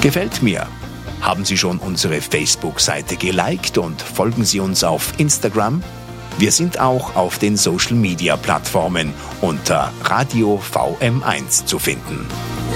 Gefällt mir? Haben Sie schon unsere Facebook-Seite geliked und folgen Sie uns auf Instagram? Wir sind auch auf den Social-Media-Plattformen unter Radio VM1 zu finden.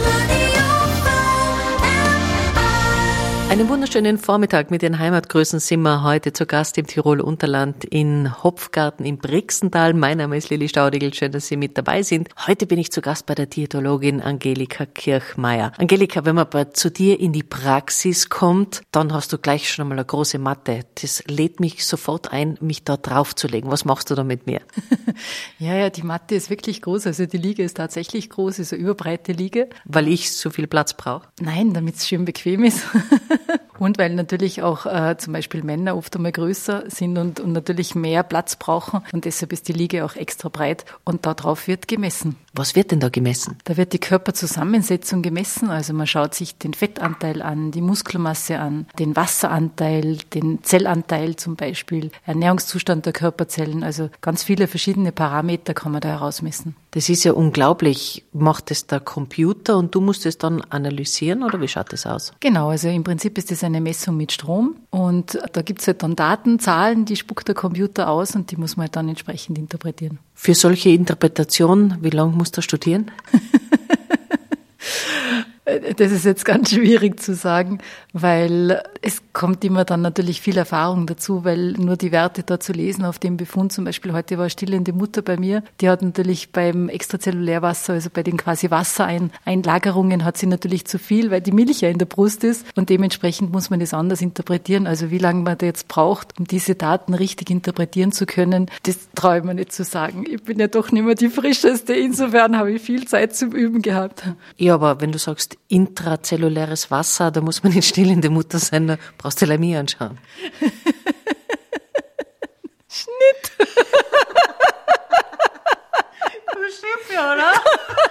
Einen wunderschönen Vormittag mit den Heimatgrößen sind wir heute zu Gast im Tiroler Unterland in Hopfgarten im Brixental. Mein Name ist Lili Staudigl, schön, dass Sie mit dabei sind. Heute bin ich zu Gast bei der Diätologin Angelika Kirchmeier. Angelika, wenn man zu dir in die Praxis kommt, dann hast du gleich schon einmal eine große Matte. Das lädt mich sofort ein, mich da draufzulegen. Was machst du da mit mir? Ja, die Matte ist wirklich groß. Also die Liege ist tatsächlich groß, ist eine überbreite Liege. Weil ich so viel Platz brauche? Nein, damit es schön bequem ist. Und weil natürlich auch zum Beispiel Männer oft einmal größer sind und natürlich mehr Platz brauchen. Und deshalb ist die Liege auch extra breit und darauf wird gemessen. Was wird denn da gemessen? Da wird die Körperzusammensetzung gemessen. Also man schaut sich den Fettanteil an, die Muskelmasse an, den Wasseranteil, den Zellanteil zum Beispiel, Ernährungszustand der Körperzellen. Also ganz viele verschiedene Parameter kann man da herausmessen. Das ist ja unglaublich. Macht das der Computer und du musst es dann analysieren oder wie schaut das aus? Genau, also im Prinzip ist das eine Messung mit Strom und da gibt es halt dann Daten, Zahlen, die spuckt der Computer aus und die muss man halt dann entsprechend interpretieren. Für solche Interpretation, wie lange musst du studieren? Das ist jetzt ganz schwierig zu sagen, weil es kommt immer dann natürlich viel Erfahrung dazu, weil nur die Werte da zu lesen auf dem Befund, zum Beispiel heute war stillende Mutter bei mir, die hat natürlich beim Extrazellulärwasser, also bei den quasi Wassereinlagerungen hat sie natürlich zu viel, weil die Milch ja in der Brust ist und dementsprechend muss man das anders interpretieren. Also wie lange man da jetzt braucht, um diese Daten richtig interpretieren zu können, das traue ich mir nicht zu sagen. Ich bin ja doch nicht mehr die Frischeste, insofern habe ich viel Zeit zum Üben gehabt. Ja, aber wenn du sagst, intrazelluläres Wasser, da muss man nicht stillende Mutter sein, da brauchst du Lemie anschauen.